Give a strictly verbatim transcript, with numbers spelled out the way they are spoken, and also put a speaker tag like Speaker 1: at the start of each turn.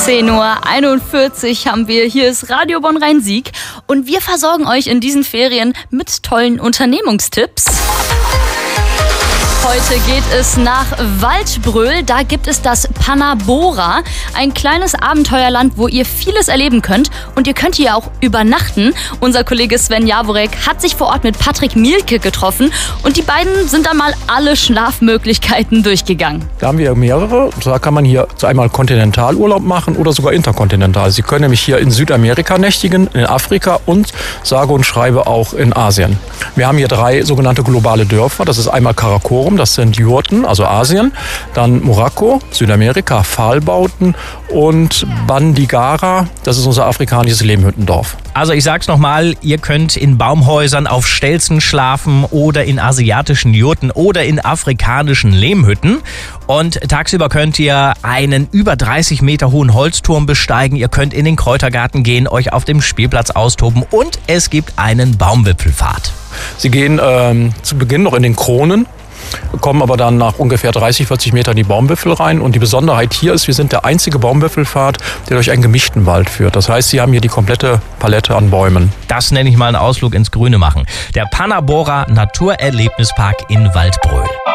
Speaker 1: zehn Uhr einundvierzig haben wir. Hier ist Radio Bonn-Rhein-Sieg und wir versorgen euch in diesen Ferien mit tollen Unternehmungstipps. Heute geht es nach Waldbröl. Da gibt es das Panabora, ein kleines Abenteuerland, wo ihr vieles erleben könnt. Und ihr könnt hier auch übernachten. Unser Kollege Sven Jaworek hat sich vor Ort mit Patrick Mielke getroffen. Und die beiden sind dann mal alle Schlafmöglichkeiten durchgegangen.
Speaker 2: Da haben wir mehrere. Da kann man hier einmal Kontinentalurlaub machen oder sogar interkontinental. Sie können nämlich hier in Südamerika nächtigen, in Afrika und sage und schreibe auch in Asien. Wir haben hier drei sogenannte globale Dörfer. Das ist einmal Karakorum. Das sind Jurten, also Asien, dann Morocco, Südamerika, Pfahlbauten und Bandigara, das ist unser afrikanisches Lehmhüttendorf.
Speaker 3: Also ich sag's nochmal, ihr könnt in Baumhäusern auf Stelzen schlafen oder in asiatischen Jurten oder in afrikanischen Lehmhütten. Und tagsüber könnt ihr einen über dreißig Meter hohen Holzturm besteigen. Ihr könnt in den Kräutergarten gehen, euch auf dem Spielplatz austoben und es gibt einen Baumwipfelpfad.
Speaker 2: Sie gehen ähm, zu Beginn noch in den Kronen, kommen aber dann nach ungefähr dreißig, vierzig Metern die Baumwipfel rein. Und die Besonderheit hier ist, wir sind der einzige Baumwipfelpfad, der durch einen gemischten Wald führt. Das heißt, Sie haben hier die komplette Palette an Bäumen.
Speaker 3: Das nenne ich mal einen Ausflug ins Grüne machen. Der Panabora Naturerlebnispark in Waldbröl.